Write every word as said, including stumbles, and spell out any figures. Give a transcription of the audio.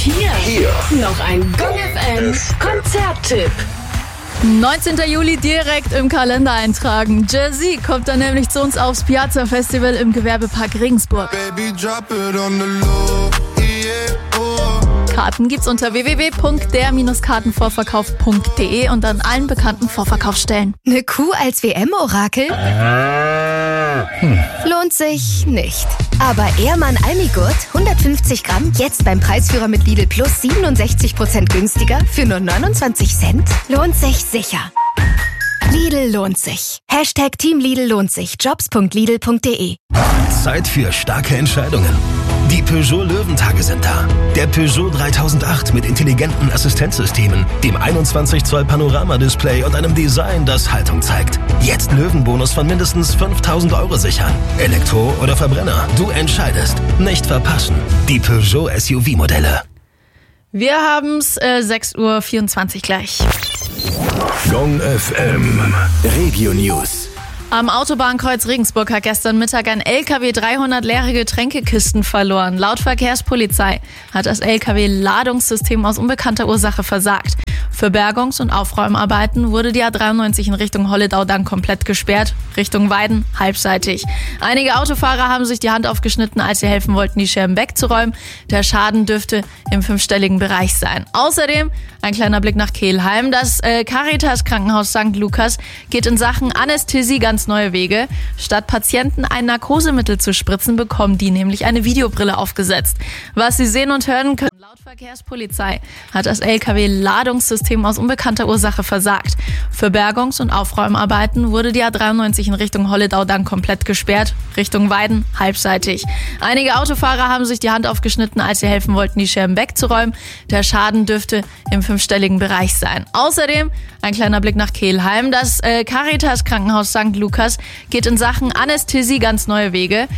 hier, Hier. noch ein Gong F M Konzerttipp. neunzehnten Juli direkt im Kalender eintragen. Jay-Z kommt dann nämlich zu uns aufs Piazza Festival im Gewerbepark Regensburg. Baby, drop it on the low, yeah, oh. Karten gibt's unter w w w punkt der Kartenvorverkauf punkt d e und an allen bekannten Vorverkaufsstellen. Eine Kuh als W M-Orakel? Hm. Lohnt sich nicht. Aber Ehrmann Almigurt, hundertfünfzig Gramm, jetzt beim Preisführer mit Lidl Plus siebenundsechzig Prozent günstiger für nur neunundzwanzig Cent? Lohnt sich sicher. Lidl lohnt sich. Hashtag Team Lidl lohnt sich. jobs punkt lidl punkt d e. Zeit für starke Entscheidungen. Die Peugeot Löwentage sind da. Der Peugeot dreitausendacht mit intelligenten Assistenzsystemen, dem einundzwanzig Zoll Panoramadisplay und einem Design, das Haltung zeigt. Jetzt Löwenbonus von mindestens fünftausend Euro sichern. Elektro oder Verbrenner, du entscheidest. Nicht verpassen. Die Peugeot S U V-Modelle. Wir haben's äh, sechs Uhr vierundzwanzig gleich. Gong F M Regio News. Am Autobahnkreuz Regensburg hat gestern Mittag ein L K W dreihundert leere Getränkekisten verloren. Laut Verkehrspolizei hat das L K W-Ladungssystem aus unbekannter Ursache versagt. Für Bergungs- und Aufräumarbeiten wurde die A dreiundneunzig in Richtung Holledau dann komplett gesperrt, Richtung Weiden halbseitig. Einige Autofahrer haben sich die Hand aufgeschnitten, als sie helfen wollten, die Scherben wegzuräumen. Der Schaden dürfte im fünfstelligen Bereich sein. Außerdem ein kleiner Blick nach Kelheim. Das äh, Caritas-Krankenhaus Sankt Lukas geht in Sachen Anästhesie ganz neue Wege. Statt Patienten ein Narkosemittel zu spritzen, bekommen die nämlich eine Videobrille aufgesetzt. Was sie sehen und hören können. Laut Verkehrspolizei hat das L K W-Ladungssystem aus unbekannter Ursache versagt. Für Bergungs- und Aufräumarbeiten wurde die A dreiundneunzig in Richtung Holledau dann komplett gesperrt, Richtung Weiden halbseitig. Einige Autofahrer haben sich die Hand aufgeschnitten, als sie helfen wollten, die Scherben wegzuräumen. Der Schaden dürfte im fünfstelligen Bereich sein. Außerdem ein kleiner Blick nach Kelheim. Das äh, Caritas-Krankenhaus Sankt Lukas geht in Sachen Anästhesie ganz neue Wege.